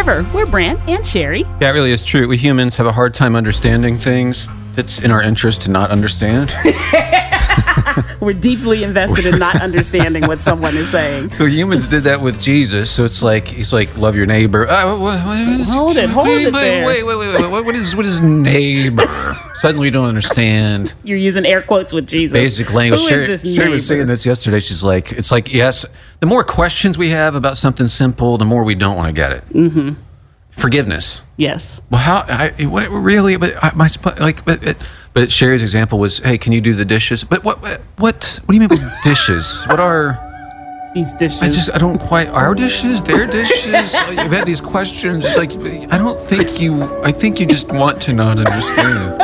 However, we're Brant and Sherry. That really is true. We humans have a hard time understanding things. It's in our interest to not understand. We're deeply invested in not understanding what someone is saying. So humans did that with Jesus. So it's like, he's like, love your neighbor. Hold it there. Wait. What is neighbor? Suddenly you don't understand. You're using air quotes with Jesus. Basic language. Who is this Sherry was neighbor? saying this yesterday. She's like, it's like, yes, the more questions we have about something simple, the more we don't want to get it. Mm-hmm. Forgiveness. Yes. Well, but Sherry's example was, hey, can you do the dishes? But what do you mean by dishes? What are These dishes? I don't quite, our dishes, their dishes? I've had these questions, like, I think you just want to not understand.